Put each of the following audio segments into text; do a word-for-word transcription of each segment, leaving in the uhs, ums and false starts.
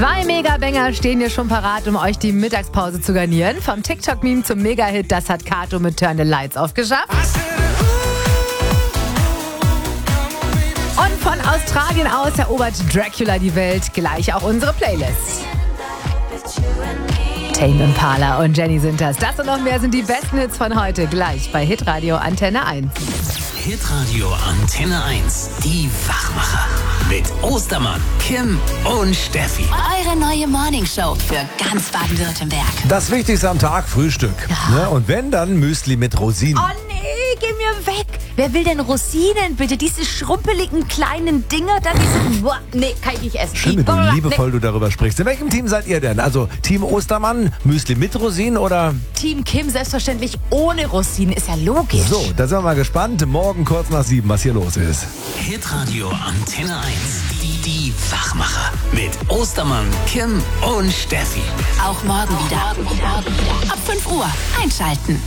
Zwei Mega-Banger stehen hier schon parat, um euch die Mittagspause zu garnieren. Vom TikTok-Meme zum Mega-Hit, das hat Kato mit Turn the Lights aufgeschafft. Und von Australien aus erobert Dracula die Welt. Gleich auch unsere Playlist. Tame Impala und Jenny sind das. Das und noch mehr sind die besten Hits von heute. Gleich bei Hitradio Antenne eins. Hitradio Antenne eins. Die Wachmacher. Mit Ostermann, Kim und Steffi. Eure neue Morningshow für ganz Baden-Württemberg. Das Wichtigste am Tag, Frühstück. Ja. Ne? Und wenn, dann Müsli mit Rosinen. Oh nee, geh mir weg. Wer will denn Rosinen, bitte? Diese schrumpeligen kleinen Dinger da, diese... Boah, nee, kann ich nicht essen. Schön, wie Boah, du liebevoll nee. du darüber sprichst. In welchem Team seid ihr denn? Also Team Ostermann, Müsli mit Rosinen oder... Team Kim selbstverständlich ohne Rosinen, ist ja logisch. So, da sind wir mal gespannt. Morgen kurz nach sieben, was hier los ist. Hitradio Antenne eins. Die, die Wachmacher. Mit Ostermann, Kim und Steffi. Auch morgen wieder. Ab fünf Uhr einschalten.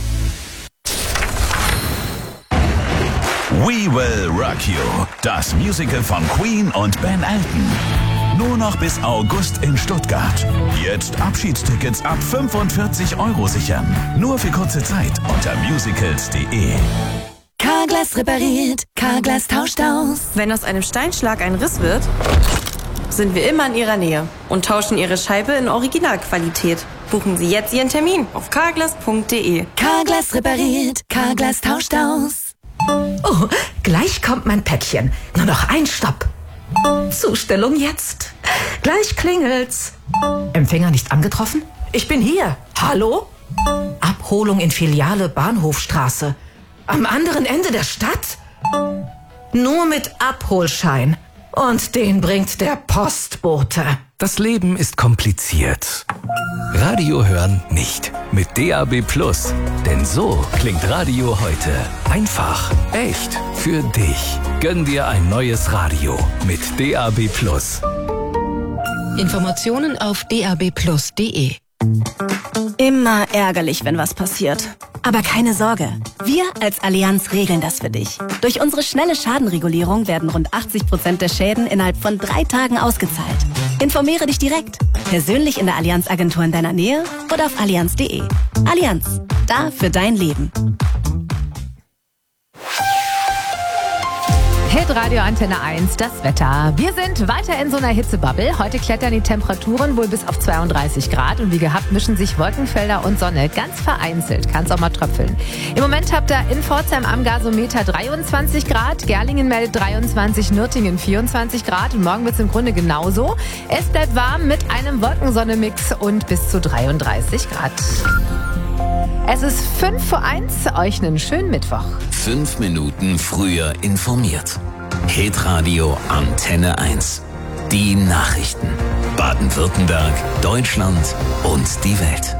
We Will Rock You, das Musical von Queen und Ben Elton. Nur noch bis August in Stuttgart. Jetzt Abschiedstickets ab fünfundvierzig Euro sichern. Nur für kurze Zeit unter musicals punkt de. Carglass repariert, Carglass tauscht aus. Wenn aus einem Steinschlag ein Riss wird, sind wir immer in Ihrer Nähe und tauschen Ihre Scheibe in Originalqualität. Buchen Sie jetzt Ihren Termin auf carglass punkt de. Carglass repariert, Carglass tauscht aus. Oh, gleich kommt mein Päckchen. Nur noch ein Stopp. Zustellung jetzt. Gleich klingelt's. Empfänger nicht angetroffen? Ich bin hier. Hallo? Abholung in Filiale Bahnhofstraße. Am anderen Ende der Stadt? Nur mit Abholschein. Und den bringt der Postbote. Das Leben ist kompliziert. Radio hören nicht. Mit D A B Plus. Denn so klingt Radio heute. Einfach, echt, für dich. Gönn dir ein neues Radio mit D A B Plus. Informationen auf d a b plus punkt de. Immer ärgerlich, wenn was passiert. Aber keine Sorge, wir als Allianz regeln das für dich. Durch unsere schnelle Schadenregulierung werden rund achtzig Prozent der Schäden innerhalb von drei Tagen ausgezahlt. Informiere dich direkt, persönlich in der Allianz-Agentur in deiner Nähe oder auf allianz punkt de. Allianz, da für dein Leben. Hitradio Antenne eins, das Wetter. Wir sind weiter in so einer Hitzebubble. Heute klettern die Temperaturen wohl bis auf zweiunddreißig Grad. Und wie gehabt mischen sich Wolkenfelder und Sonne ganz vereinzelt. Kann es auch mal tröpfeln. Im Moment habt ihr in Pforzheim am Gasometer dreiundzwanzig Grad. Gerlingen meldet dreiundzwanzig, Nürtingen vierundzwanzig Grad. Und morgen wird es im Grunde genauso. Es bleibt warm mit einem Wolkensonne-Mix und bis zu dreiunddreißig Grad. Es ist fünf vor eins. Euch einen schönen Mittwoch. Fünf Minuten früher informiert. Hitradio Antenne eins. Die Nachrichten. Baden-Württemberg, Deutschland und die Welt.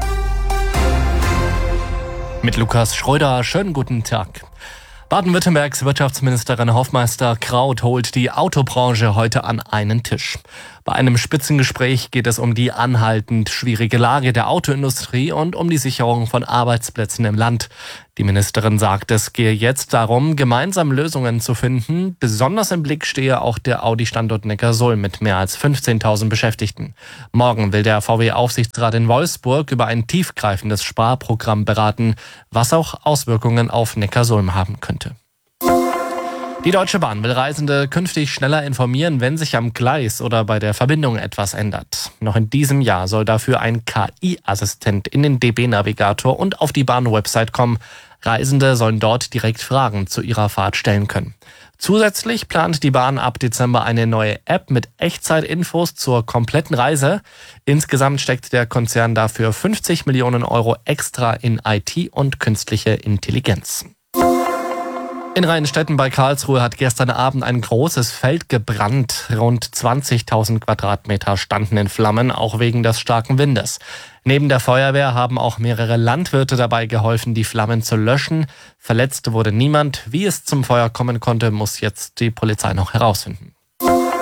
Mit Lukas Schröder, schönen guten Tag. Baden-Württembergs Wirtschaftsministerin Hofmeister Kraut holt die Autobranche heute an einen Tisch. Bei einem Spitzengespräch geht es um die anhaltend schwierige Lage der Autoindustrie und um die Sicherung von Arbeitsplätzen im Land. Die Ministerin sagt, es gehe jetzt darum, gemeinsam Lösungen zu finden. Besonders im Blick stehe auch der Audi-Standort Neckarsulm mit mehr als fünfzehntausend Beschäftigten. Morgen will der V W-Aufsichtsrat in Wolfsburg über ein tiefgreifendes Sparprogramm beraten, was auch Auswirkungen auf Neckarsulm haben könnte. Die Deutsche Bahn will Reisende künftig schneller informieren, wenn sich am Gleis oder bei der Verbindung etwas ändert. Noch in diesem Jahr soll dafür ein K I-Assistent in den D B-Navigator und auf die Bahn-Website kommen. Reisende sollen dort direkt Fragen zu ihrer Fahrt stellen können. Zusätzlich plant die Bahn ab Dezember eine neue App mit Echtzeitinfos zur kompletten Reise. Insgesamt steckt der Konzern dafür fünfzig Millionen Euro extra in I T und künstliche Intelligenz. In Rheinstetten bei Karlsruhe hat gestern Abend ein großes Feld gebrannt. Rund zwanzigtausend Quadratmeter standen in Flammen, auch wegen des starken Windes. Neben der Feuerwehr haben auch mehrere Landwirte dabei geholfen, die Flammen zu löschen. Verletzt wurde niemand. Wie es zum Feuer kommen konnte, muss jetzt die Polizei noch herausfinden.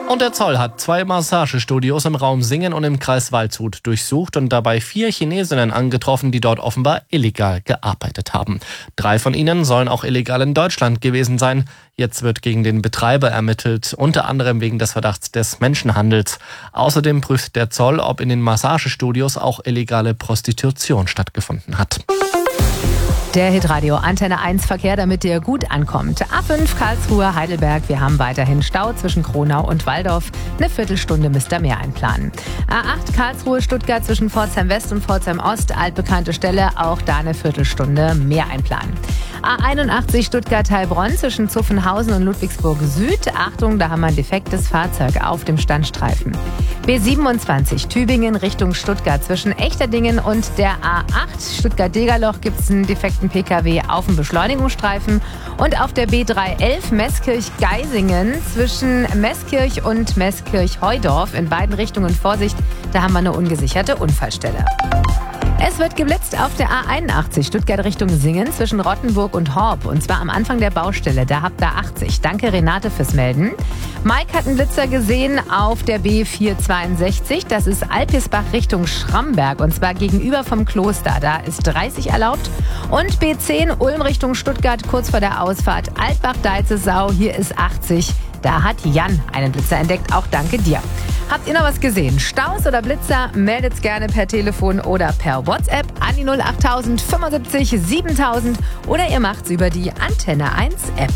Und der Zoll hat zwei Massagestudios im Raum Singen und im Kreis Waldshut durchsucht und dabei vier Chinesinnen angetroffen, die dort offenbar illegal gearbeitet haben. Drei von ihnen sollen auch illegal in Deutschland gewesen sein. Jetzt wird gegen den Betreiber ermittelt, unter anderem wegen des Verdachts des Menschenhandels. Außerdem prüft der Zoll, ob in den Massagestudios auch illegale Prostitution stattgefunden hat. Der Hitradio Antenne eins Verkehr, damit der gut ankommt. A fünf Karlsruhe, Heidelberg. Wir haben weiterhin Stau zwischen Kronau und Walldorf. Eine Viertelstunde müsst ihr mehr einplanen. A acht Karlsruhe, Stuttgart zwischen Pforzheim West und Pforzheim Ost. Altbekannte Stelle, auch da eine Viertelstunde mehr einplanen. A einundachtzig Stuttgart-Heilbronn zwischen Zuffenhausen und Ludwigsburg Süd. Achtung, da haben wir ein defektes Fahrzeug auf dem Standstreifen. B siebenundzwanzig Tübingen Richtung Stuttgart zwischen Echterdingen und der A acht Stuttgart-Degerloch gibt es einen defekten P K W auf dem Beschleunigungsstreifen. Und auf der B dreihundertelf Meßkirch-Geisingen zwischen Meßkirch und Meßkirch-Heudorf in beiden Richtungen Vorsicht, da haben wir eine ungesicherte Unfallstelle. Es wird geblitzt auf der A einundachtzig Stuttgart Richtung Singen zwischen Rottenburg und Horb. Und zwar am Anfang der Baustelle. Da habt ihr achtzig. Danke Renate fürs Melden. Mike hat einen Blitzer gesehen auf der B vierhundertzweiundsechzig. Das ist Alpisbach Richtung Schramberg. Und zwar gegenüber vom Kloster. Da ist dreißig erlaubt. Und B zehn Ulm Richtung Stuttgart kurz vor der Ausfahrt Altbach-Deizesau. Hier ist achtzig. Da hat Jan einen Blitzer entdeckt. Auch danke dir. Habt ihr noch was gesehen? Staus oder Blitzer? Meldet's gerne per Telefon oder per WhatsApp an die null achttausend fünfundsiebzig siebentausend oder ihr macht's über die Antenne eins App.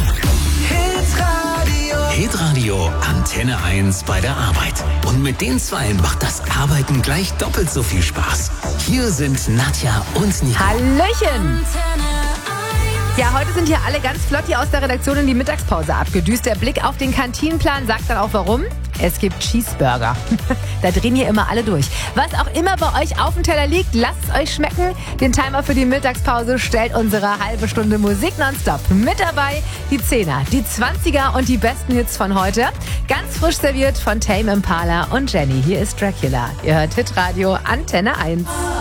Hitradio. Hitradio Antenne eins bei der Arbeit. Und mit den Zweien macht das Arbeiten gleich doppelt so viel Spaß. Hier sind Nadja und Nico. Hallöchen! Ja, heute sind hier alle ganz flott hier aus der Redaktion in die Mittagspause abgedüst. Der Blick auf den Kantinenplan sagt dann auch warum. Es gibt Cheeseburger. Da drehen hier immer alle durch. Was auch immer bei euch auf dem Teller liegt, lasst es euch schmecken. Den Timer für die Mittagspause stellt unsere halbe Stunde Musik nonstop. Mit dabei die Zehner, die Zwanziger und die besten Hits von heute. Ganz frisch serviert von Tame Impala und Jenny. Hier ist Dracula. Ihr hört Hitradio Antenne eins.